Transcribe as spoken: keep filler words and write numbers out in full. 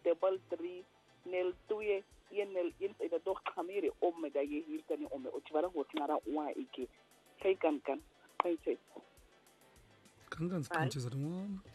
double three nel tuye yenel yin da do khamire o me ga ye hiltani o me o tibara ho tinara wa ike kai kan kan kai sai kan kan kan ce zama